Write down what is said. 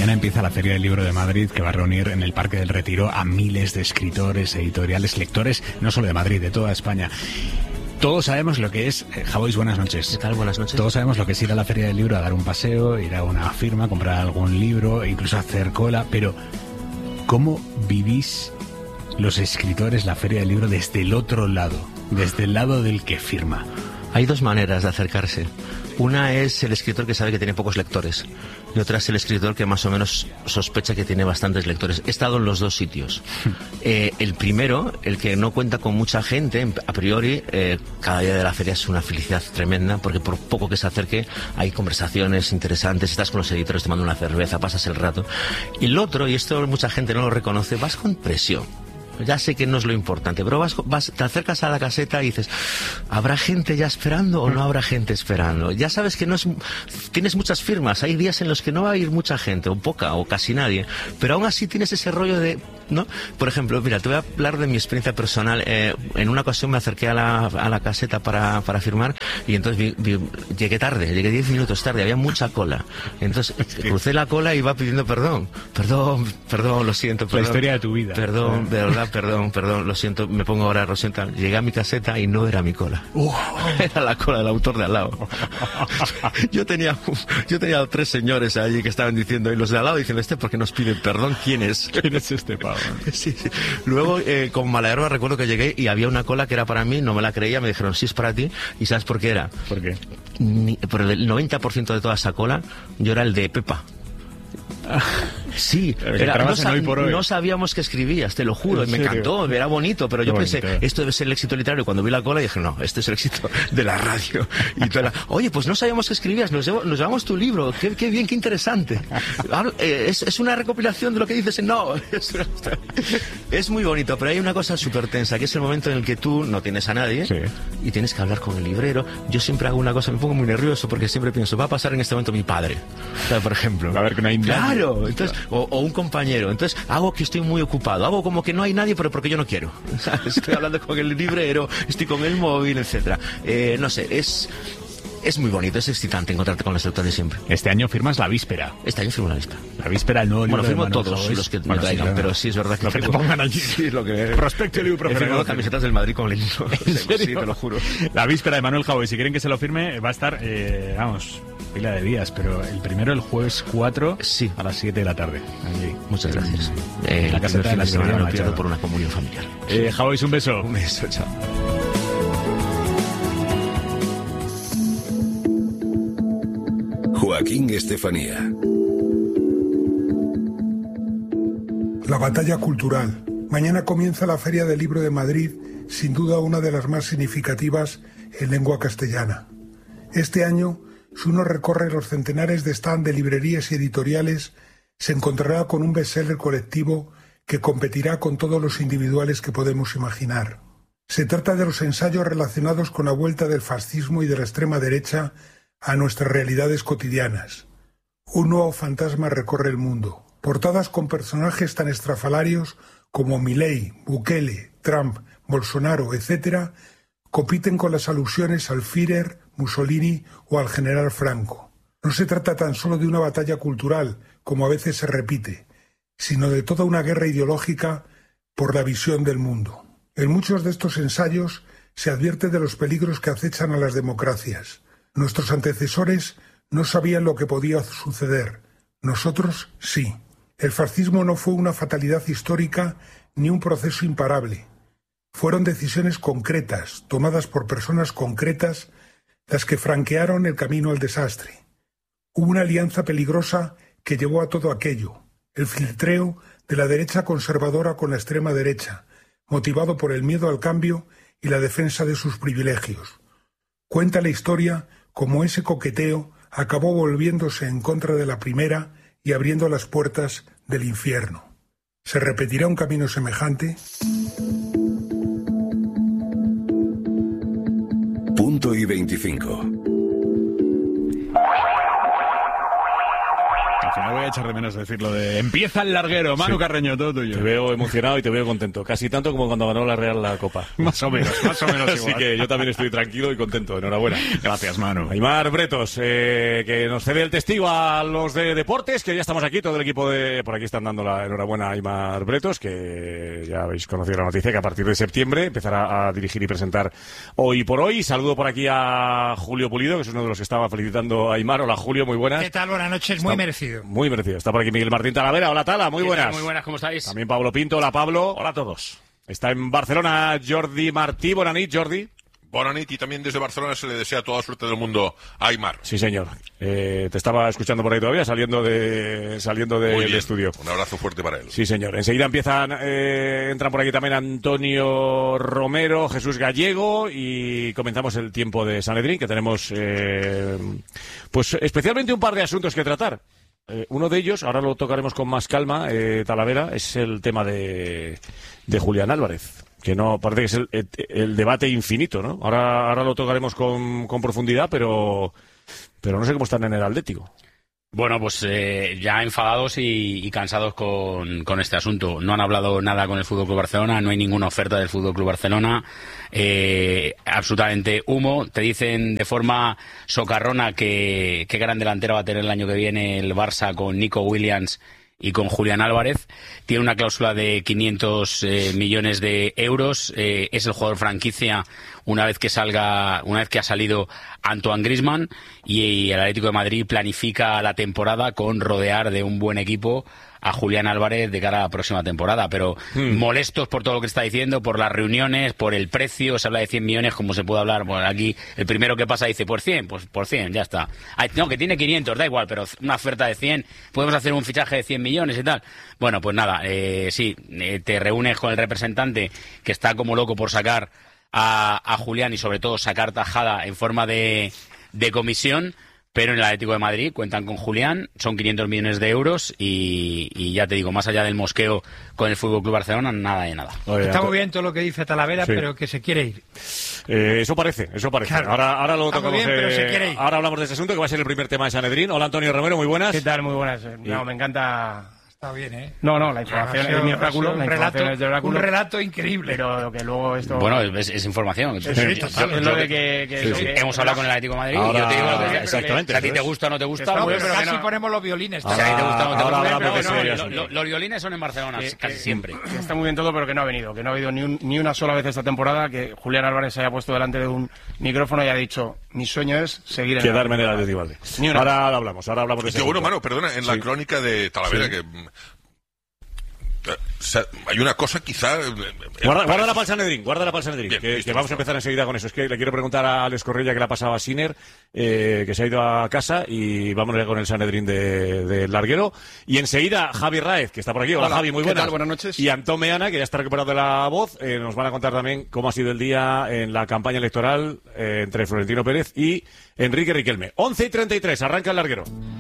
Mañana empieza la Feria del Libro de Madrid, que va a reunir en el Parque del Retiro a miles de escritores, editoriales, lectores, no solo de Madrid, de toda España. Todos sabemos lo que es... Javois, buenas noches. ¿Qué tal? Buenas noches. Todos sabemos lo que es ir a la Feria del Libro a dar un paseo, ir a una firma, comprar algún libro, incluso hacer cola, pero ¿cómo vivís los escritores la Feria del Libro desde el otro lado, desde el lado del que firma? Hay dos maneras de acercarse. Una es el escritor que sabe que tiene pocos lectores y otra es el escritor que más o menos sospecha que tiene bastantes lectores. He estado en los dos sitios. El primero, el que no cuenta con mucha gente, a priori, cada día de la feria es una felicidad tremenda porque por poco que se acerque hay conversaciones interesantes, estás con los editores tomando una cerveza, pasas el rato. Y el otro, y esto mucha gente no lo reconoce, vas con presión. Ya sé que no es lo importante, pero te acercas a la caseta y dices, ¿habrá gente ya esperando o no habrá gente esperando? Ya sabes que tienes muchas firmas, hay días en los que no va a ir mucha gente, o poca, o casi nadie, pero aún así tienes ese rollo de, ¿no? Por ejemplo, mira, te voy a hablar de mi experiencia personal. En una ocasión me acerqué a la caseta para firmar y entonces llegué tarde, llegué 10 minutos tarde, había mucha cola. Entonces crucé la cola y iba pidiendo perdón, lo siento. Perdón, la historia de tu vida. Perdón, de verdad. Perdón, lo siento, me pongo ahora rosenta. Llegué a mi caseta y no era mi cola. Era la cola del autor de al lado. Yo tenía 3 señores allí que estaban diciendo, y los de al lado diciendo, ¿por qué nos pide perdón? ¿Quién es? ¿Quién es este pavo? Sí. Luego, con mala herba, recuerdo que llegué y había una cola que era para mí, no me la creía, me dijeron, sí, es para ti. ¿Y sabes por qué era? ¿Por qué? Por el 90% de toda esa cola, yo era el de Pepa. Sí, no sabíamos que escribías, te lo juro, me encantó, era bonito, pero yo pensé, esto debe ser el éxito literario. Cuando vi la cola dije, no, este es el éxito de la radio. Y oye, pues no sabíamos que escribías, nos llevamos tu libro, qué bien, qué interesante. Es una recopilación de lo que dices. No, es muy bonito, pero hay una cosa súper tensa, que es el momento en el que tú no tienes a nadie y tienes que hablar con el librero. Yo siempre hago una cosa, me pongo muy nervioso porque siempre pienso, va a pasar en este momento mi padre, ¿sabes? Por ejemplo. A ver, que no hay nadie. Claro, entonces, o un compañero. Entonces, hago que estoy muy ocupado. Hago como que no hay nadie, pero porque yo no quiero. Estoy hablando con el librero, estoy con el móvil, etcétera. No sé, es muy bonito, es excitante encontrarte con los lectores siempre. Este año firmas La Víspera. Este año firmo La Víspera. La Víspera, el nuevo libro. Bueno, firmo de todos Javois. los que me traigan, sí, pero sí es verdad que... Lo que te pongan allí. Sí, lo que... Prospecto y libro. He firmado camisetas del Madrid con el libro. ¿En serio? Sí, te lo juro. La Víspera de Manuel Javois. Si quieren que se lo firme, va a estar, pila de días, pero el primero el jueves 4 a las 7 de la tarde. Allí. Muchas gracias. La caseta de la semana librería lo pierdo por una comunión familiar. Javois, un beso. Un beso, chao. Joaquín Estefanía. La batalla cultural. Mañana comienza la Feria del Libro de Madrid, sin duda una de las más significativas en lengua castellana. Este año, si uno recorre los centenares de stand de librerías y editoriales, se encontrará con un bestseller colectivo que competirá con todos los individuales que podemos imaginar. Se trata de los ensayos relacionados con la vuelta del fascismo y de la extrema derecha a nuestras realidades cotidianas. Un nuevo fantasma recorre el mundo. Portadas con personajes tan estrafalarios como Milei, Bukele, Trump, Bolsonaro, etc., compiten con las alusiones al Führer, Mussolini o al general Franco. No se trata tan solo de una batalla cultural, como a veces se repite, sino de toda una guerra ideológica por la visión del mundo. En muchos de estos ensayos se advierte de los peligros que acechan a las democracias. Nuestros antecesores no sabían lo que podía suceder. Nosotros sí. El fascismo no fue una fatalidad histórica ni un proceso imparable. Fueron decisiones concretas, tomadas por personas concretas, las que franquearon el camino al desastre. Hubo una alianza peligrosa que llevó a todo aquello, el filtreo de la derecha conservadora con la extrema derecha, motivado por el miedo al cambio y la defensa de sus privilegios. Cuenta la historia cómo ese coqueteo acabó volviéndose en contra de la primera y abriendo las puertas del infierno. ¿Se repetirá un camino semejante? Punto y 25. Al final voy a echar de menos decirlo de empieza el larguero, Manu Carreño, todo tuyo. Te veo emocionado y te veo contento, casi tanto como cuando ganó la Real la Copa. Más o menos igual. Así que yo también estoy tranquilo y contento, enhorabuena. Gracias, Manu. Aimar Bretos, que nos cede el testigo a los de deportes, que ya estamos aquí, todo el equipo de... Por aquí están dando la enhorabuena a Aimar Bretos, que ya habéis conocido la noticia, que a partir de septiembre empezará a dirigir y presentar Hoy por Hoy. Saludo por aquí a Julio Pulido, que es uno de los que estaba felicitando a Aimar. Hola, Julio, muy buenas. ¿Qué tal? Buenas noches, muy merecido. Muy merecido. Está por aquí Miguel Martín Talavera. Hola, Tala, muy buenas. Muy buenas, ¿cómo estáis? También Pablo Pinto. Hola, Pablo. Hola a todos. Está en Barcelona Jordi Martí. Buenas noches, Jordi. Buenas noches, y también desde Barcelona se le desea toda suerte del mundo a Aimar. Sí, señor. Te estaba escuchando por ahí todavía, saliendo del estudio. Un abrazo fuerte para él. Sí, señor. Enseguida entran por aquí también Antonio Romero, Jesús Gallego, y comenzamos el tiempo de Sanedrín, que tenemos pues especialmente un par de asuntos que tratar. Uno de ellos, ahora lo tocaremos con más calma, Talavera, es el tema de Julián Álvarez, que no parece que es el debate infinito, ¿no? Ahora lo tocaremos con profundidad, pero no sé cómo están en el Atlético. Bueno, pues ya enfadados y cansados con este asunto. No han hablado nada con el FC Barcelona, no hay ninguna oferta del FC Barcelona, absolutamente humo. Te dicen de forma socarrona que qué gran delantera va a tener el año que viene el Barça con Nico Williams y con Julián Álvarez. Tiene una cláusula de 500 millones de euros. Es el jugador franquicia una vez que ha salido Antoine Griezmann, y el Atlético de Madrid planifica la temporada con rodear de un buen equipo a Julián Álvarez de cara a la próxima temporada, pero molestos por todo lo que está diciendo, por las reuniones, por el precio. Se habla de 100 millones, como se puede hablar. Bueno, aquí el primero que pasa dice, por 100, pues por 100, ya está. No, que tiene 500, da igual, pero una oferta de 100, podemos hacer un fichaje de 100 millones y tal. Bueno, pues nada, te reúnes con el representante, que está como loco por sacar a Julián, y sobre todo sacar tajada en forma de comisión. Pero en el Atlético de Madrid cuentan con Julián, son 500 millones de euros y ya te digo, más allá del mosqueo con el FC Barcelona, nada de nada. Está muy bien todo lo que dice Talavera, sí, pero que se quiere ir. Eso parece. Claro. Ahora lo tocamos. Bien, pero se quiere ir. Ahora hablamos de ese asunto, que va a ser el primer tema de Sanedrín. Hola, Antonio Romero, muy buenas. ¿Qué tal? Muy buenas. No, me encanta... Está bien, ¿eh? No, la información es mi oráculo. Un relato increíble. Pero lo que luego esto... Bueno, es información. Sí, total. Es lo de que hemos hablado con el Atlético de Madrid, ahora, y yo te digo lo que exactamente. a ti te gusta o no te gusta. Está, pues, pero casi ponemos los violines. Si a ti te gusta o no te gusta. Los violines son en Barcelona, casi siempre. Está muy bien todo, pero que no ha venido. Que no ha habido ni una sola vez esta temporada que Julián Álvarez se haya puesto delante de un micrófono y haya dicho, mi sueño es seguir en quedarme en el Atlético de Madrid. Ahora hablamos de eso. Bueno, Manu, perdona, en la crónica de Talavera, que... O sea, hay una cosa quizá... Guárdala para el Sanedrín, que vamos a empezar enseguida con eso. Es que le quiero preguntar a Alex Correia, que le ha pasado a Sinner, que se ha ido a casa, y vamos a ir con el Sanedrín de Larguero. Y enseguida Javi Raez, que está por aquí. Hola Javi, muy buenas. Buenas noches. Y Antón Meana, que ya está recuperado de la voz, nos van a contar también cómo ha sido el día en la campaña electoral entre Florentino Pérez y Enrique Riquelme. 11:33, arranca el Larguero.